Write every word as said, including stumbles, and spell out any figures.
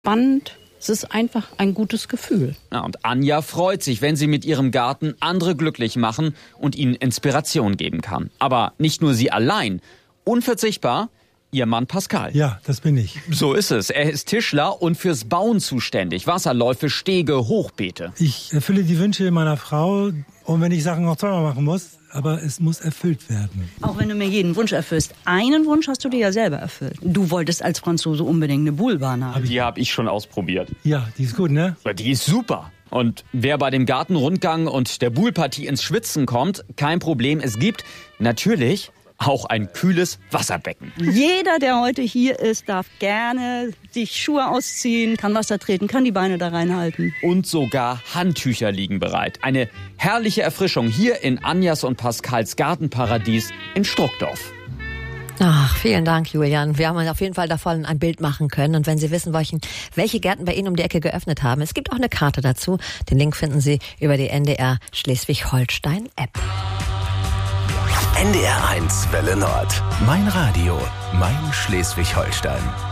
spannend. Es ist einfach ein gutes Gefühl. Ja, und Anja freut sich, wenn sie mit ihrem Garten andere glücklich machen und ihnen Inspiration geben kann. Aber nicht nur sie allein. Unverzichtbar ihr Mann Pascal. Ja, das bin ich. So ist es. Er ist Tischler und fürs Bauen zuständig. Wasserläufe, Stege, Hochbeete. Ich erfülle die Wünsche meiner Frau. Und wenn ich Sachen noch zweimal machen muss, aber es muss erfüllt werden. Auch wenn du mir jeden Wunsch erfüllst. Einen Wunsch hast du dir ja selber erfüllt. Du wolltest als Franzose unbedingt eine Boulebahn haben. Die habe ich schon ausprobiert. Ja, die ist gut, ne? Die ist super. Und wer bei dem Gartenrundgang und der Buhlpartie ins Schwitzen kommt, kein Problem. Es gibt natürlich auch ein kühles Wasserbecken. Jeder, der heute hier ist, darf gerne sich Schuhe ausziehen, kann Wasser treten, kann die Beine da reinhalten. Und sogar Handtücher liegen bereit. Eine herrliche Erfrischung hier in Anjas und Pascals Gartenparadies in Struckdorf. Ach, vielen Dank, Julian. Wir haben uns auf jeden Fall davon ein Bild machen können. Und wenn Sie wissen wollen, welche Gärten bei Ihnen um die Ecke geöffnet haben, es gibt auch eine Karte dazu. Den Link finden Sie über die N D R Schleswig-Holstein-App. N D R eins Welle Nord. Mein Radio, mein Schleswig-Holstein.